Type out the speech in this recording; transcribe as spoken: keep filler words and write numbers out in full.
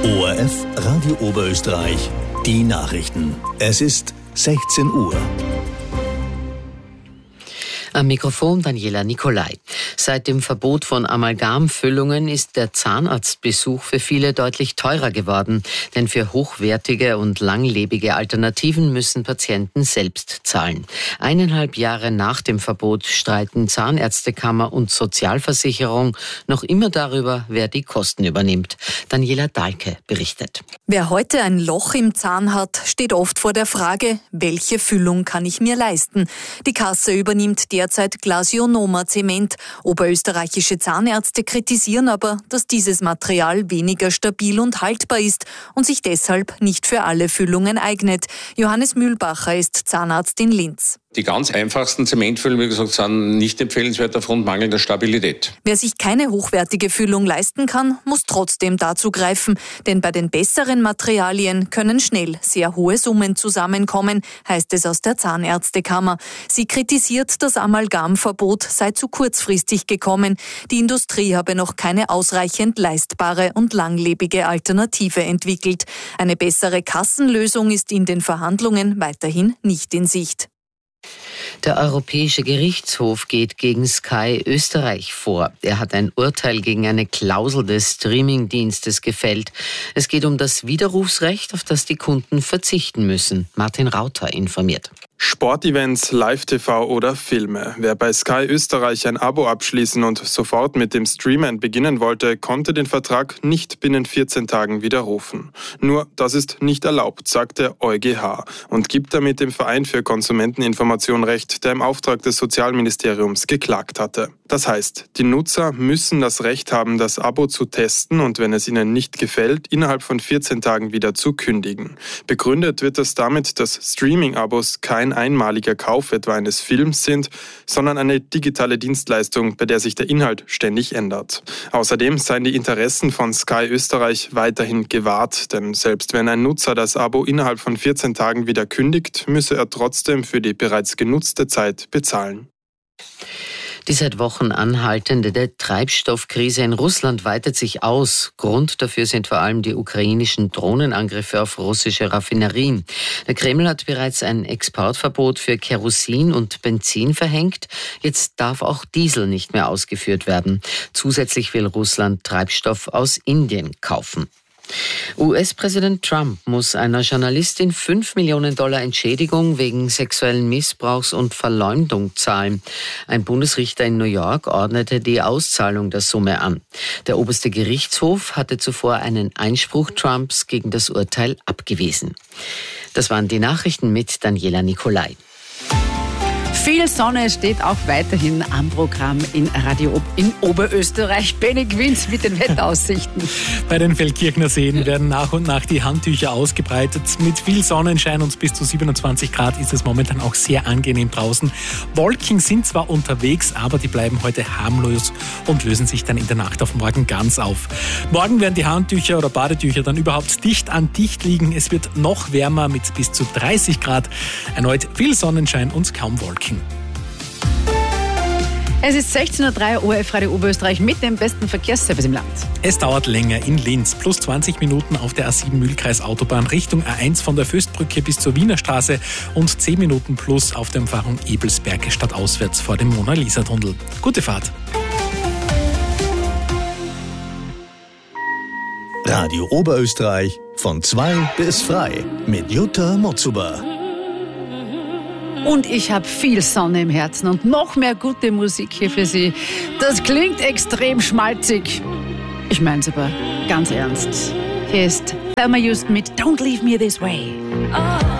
O R F Radio Oberösterreich, die Nachrichten. Es ist sechzehn Uhr. Am Mikrofon Daniela Nicolai. Seit dem Verbot von Amalgamfüllungen ist der Zahnarztbesuch für viele deutlich teurer geworden. Denn für hochwertige und langlebige Alternativen müssen Patienten selbst zahlen. Eineinhalb Jahre nach dem Verbot streiten Zahnärztekammer und Sozialversicherung noch immer darüber, wer die Kosten übernimmt. Daniela Dahlke berichtet. Wer heute ein Loch im Zahn hat, steht oft vor der Frage, welche Füllung kann ich mir leisten? Die Kasse übernimmt derzeit Glasionoma-Zement. Oberösterreichische Zahnärzte kritisieren aber, dass dieses Material weniger stabil und haltbar ist und sich deshalb nicht für alle Füllungen eignet. Johannes Mühlbacher ist Zahnarzt in Linz. Die ganz einfachsten Zementfüllungen, wie gesagt, sind nicht empfehlenswert aufgrund mangelnder Stabilität. Wer sich keine hochwertige Füllung leisten kann, muss trotzdem dazu greifen. Denn bei den besseren Materialien können schnell sehr hohe Summen zusammenkommen, heißt es aus der Zahnärztekammer. Sie kritisiert, das Amalgamverbot sei zu kurzfristig gekommen. Die Industrie habe noch keine ausreichend leistbare und langlebige Alternative entwickelt. Eine bessere Kassenlösung ist in den Verhandlungen weiterhin nicht in Sicht. Der Europäische Gerichtshof geht gegen Sky Österreich vor. Er hat ein Urteil gegen eine Klausel des Streamingdienstes gefällt. Es geht um das Widerrufsrecht, auf das die Kunden verzichten müssen. Martin Rauter informiert. Sportevents, Live-T V oder Filme. Wer bei Sky Österreich ein Abo abschließen und sofort mit dem Streamen beginnen wollte, konnte den Vertrag nicht binnen vierzehn Tagen widerrufen. Nur, das ist nicht erlaubt, sagt der EuGH und gibt damit dem Verein für Konsumenteninformation Recht, der im Auftrag des Sozialministeriums geklagt hatte. Das heißt, die Nutzer müssen das Recht haben, das Abo zu testen und wenn es ihnen nicht gefällt, innerhalb von vierzehn Tagen wieder zu kündigen. Begründet wird das damit, dass Streaming-Abos kein einmaliger Kauf etwa eines Films sind, sondern eine digitale Dienstleistung, bei der sich der Inhalt ständig ändert. Außerdem seien die Interessen von Sky Österreich weiterhin gewahrt, denn selbst wenn ein Nutzer das Abo innerhalb von vierzehn Tagen wieder kündigt, müsse er trotzdem für die bereits genutzte Zeit bezahlen. Die seit Wochen anhaltende Treibstoffkrise in Russland weitet sich aus. Grund dafür sind vor allem die ukrainischen Drohnenangriffe auf russische Raffinerien. Der Kreml hat bereits ein Exportverbot für Kerosin und Benzin verhängt. Jetzt darf auch Diesel nicht mehr ausgeführt werden. Zusätzlich will Russland Treibstoff aus Indien kaufen. U S-Präsident Trump muss einer Journalistin fünf Millionen Dollar Entschädigung wegen sexuellen Missbrauchs und Verleumdung zahlen. Ein Bundesrichter in New York ordnete die Auszahlung der Summe an. Der oberste Gerichtshof hatte zuvor einen Einspruch Trumps gegen das Urteil abgewiesen. Das waren die Nachrichten mit Daniela Nicolai. Viel Sonne steht auch weiterhin am Programm in Radio Ob- in Oberösterreich. Benny Quinz mit den Wetteraussichten. Bei den Feldkirchner Seen werden nach und nach die Handtücher ausgebreitet. Mit viel Sonnenschein und bis zu siebenundzwanzig Grad ist es momentan auch sehr angenehm draußen. Wolken sind zwar unterwegs, aber die bleiben heute harmlos und lösen sich dann in der Nacht auf morgen ganz auf. Morgen werden die Handtücher oder Badetücher dann überhaupt dicht an dicht liegen. Es wird noch wärmer mit bis zu dreißig Grad. Erneut viel Sonnenschein und kaum Wolken. Es ist sechzehn Uhr drei, O R F Radio Oberösterreich mit dem besten Verkehrsservice im Land. Es dauert länger in Linz. Plus zwanzig Minuten auf der A sieben Mühlkreis Autobahn Richtung A eins von der Föstbrücke bis zur Wiener Straße und zehn Minuten plus auf der Umfahrung Ebelsberge stadtauswärts vor dem Mona-Lisa-Tunnel. Gute Fahrt. Radio Oberösterreich von zwei bis frei mit Jutta Motzuber. Und ich habe viel Sonne im Herzen und noch mehr gute Musik hier für Sie. Das klingt extrem schmalzig. Ich meine es aber ganz ernst. Hier ist Thelma Houston mit Don't Leave Me This Way. Oh.